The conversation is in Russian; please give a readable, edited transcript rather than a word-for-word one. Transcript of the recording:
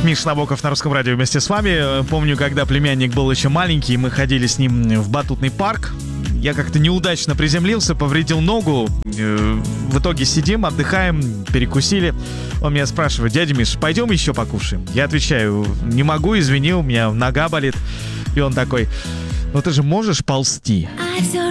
Миша Набоков на Русском радио вместе с вами. Помню, когда племянник был еще маленький, мы ходили с ним в батутный парк. Я как-то неудачно приземлился, повредил ногу. В итоге сидим, отдыхаем, перекусили. Он меня спрашивает: дядя Миш, пойдем еще покушаем? Я отвечаю: не могу, извини, у меня нога болит. И он такой: ну ты же можешь ползти?